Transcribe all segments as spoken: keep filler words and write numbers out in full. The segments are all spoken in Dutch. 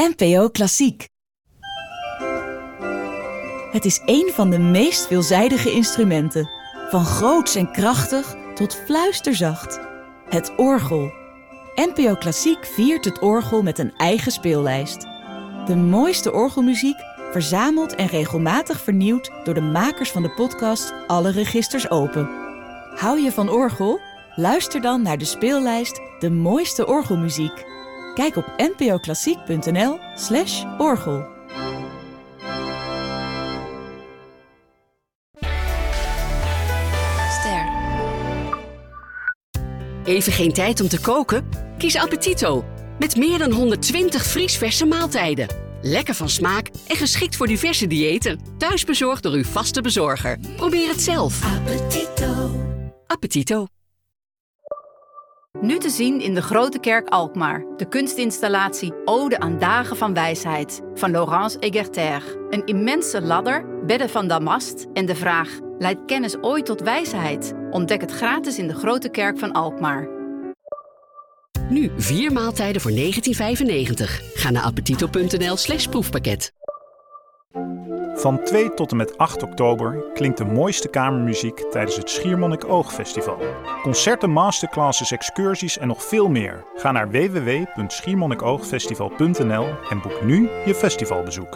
N P O Klassiek. Het is een van de meest veelzijdige instrumenten. Van groots en krachtig tot fluisterzacht. Het orgel. N P O Klassiek viert het orgel met een eigen speellijst. De mooiste orgelmuziek, verzameld en regelmatig vernieuwd door de makers van de podcast Alle Registers Open. Hou je van orgel? Luister dan naar de speellijst De mooiste orgelmuziek. Kijk op npoklassiek.nl slash orgel. Ster. Even geen tijd om te koken? Kies Appetito. Met meer dan honderdtwintig vriesverse maaltijden. Lekker van smaak en geschikt voor diverse diëten. Thuisbezorgd door uw vaste bezorger. Probeer het zelf. Appetito. Appetito. Nu te zien in de Grote Kerk Alkmaar. De kunstinstallatie Ode aan Dagen van Wijsheid van Laurence Egerter. Een immense ladder, bedden van damast en de vraag: leidt kennis ooit tot wijsheid? Ontdek het gratis in de Grote Kerk van Alkmaar. Nu vier maaltijden voor negentien vijfennegentig. Ga naar appetito.nl slash proefpakket. Van twee tot en met acht oktober klinkt de mooiste kamermuziek tijdens het Schiermonnikoog-festival. Concerten, masterclasses, excursies en nog veel meer. Ga naar w w w punt schiermonnikoogfestival punt n l en boek nu je festivalbezoek.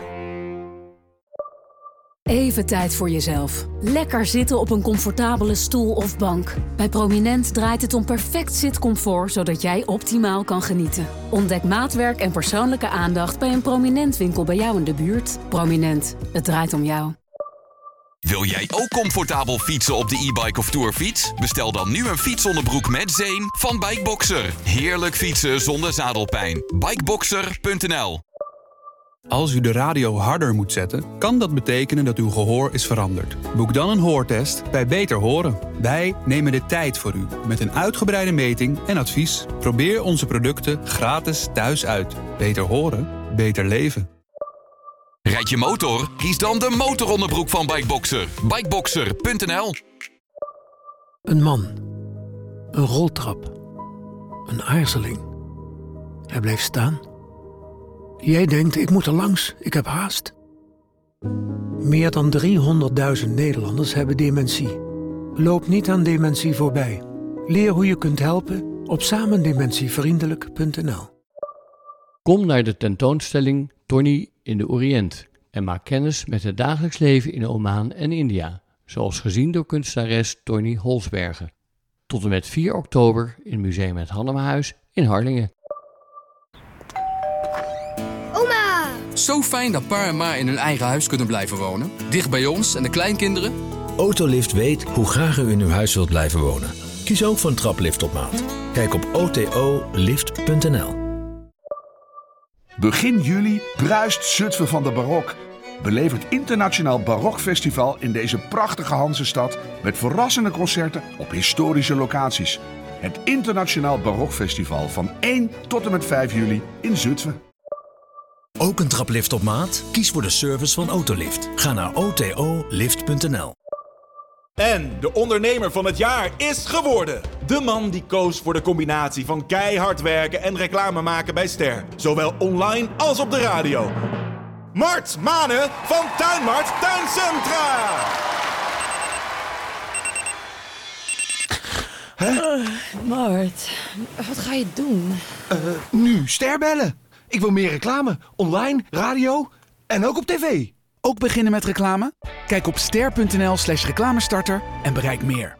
Even tijd voor jezelf. Lekker zitten op een comfortabele stoel of bank. Bij Prominent draait het om perfect zitcomfort, zodat jij optimaal kan genieten. Ontdek maatwerk en persoonlijke aandacht bij een Prominent winkel bij jou in de buurt. Prominent, het draait om jou. Wil jij ook comfortabel fietsen op de e-bike of tourfiets? Bestel dan nu een fietsonderbroek met zeem van Bikeboxer. Heerlijk fietsen zonder zadelpijn. bikeboxer punt n l. Als u de radio harder moet zetten, kan dat betekenen dat uw gehoor is veranderd. Boek dan een hoortest bij Beter Horen. Wij nemen de tijd voor u met een uitgebreide meting en advies. Probeer onze producten gratis thuis uit. Beter horen, beter leven. Rijd je motor? Kies dan de motoronderbroek van Bikeboxer. bikeboxer punt n l. Een man. Een roltrap. Een aarzeling. Hij bleef staan. Jij denkt, ik moet er langs, ik heb haast. Meer dan driehonderdduizend Nederlanders hebben dementie. Loop niet aan dementie voorbij. Leer hoe je kunt helpen op samendementievriendelijk punt n l. Kom naar de tentoonstelling Tony in de Oriënt en maak kennis met het dagelijks leven in Oman en India, zoals gezien door kunstenares Tony Holsbergen. Tot en met vier oktober in Museum Het Hannemahuis in Harlingen. Zo fijn dat pa en ma in hun eigen huis kunnen blijven wonen. Dicht bij ons en de kleinkinderen. Autolift weet hoe graag u in uw huis wilt blijven wonen. Kies ook voor een traplift op maat. Kijk op o t o lift punt n l. Begin juli bruist Zutphen van de barok. Beleef het Internationaal Barokfestival in deze prachtige Hansestad met verrassende concerten op historische locaties. Het Internationaal Barokfestival van één tot en met vijf juli in Zutphen. Ook een traplift op maat? Kies voor de service van Autolift. Ga naar o t o lift punt n l. En de ondernemer van het jaar is geworden. De man die koos voor de combinatie van keihard werken en reclame maken bij Ster. Zowel online als op de radio. Mart Manen van Tuinmart Tuincentra. Huh? Uh, Mart, wat ga je doen? Uh, nu Ster bellen. Ik wil meer reclame. Online, radio en ook op tv. Ook beginnen met reclame? Kijk op ster punt n l slash reclamestarter en bereik meer.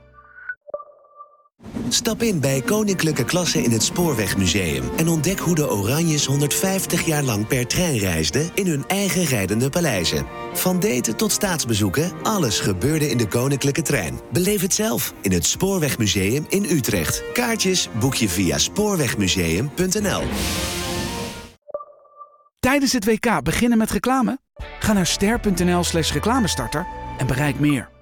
Stap in bij Koninklijke Klasse in het Spoorwegmuseum en ontdek hoe de Oranjes honderdvijftig jaar lang per trein reisden in hun eigen rijdende paleizen. Van daten tot staatsbezoeken, alles gebeurde in de Koninklijke Trein. Beleef het zelf in het Spoorwegmuseum in Utrecht. Kaartjes boek je via spoorwegmuseum punt n l. Tijdens het W K beginnen met reclame? Ga naar ster punt n l slash reclamestarter en bereik meer.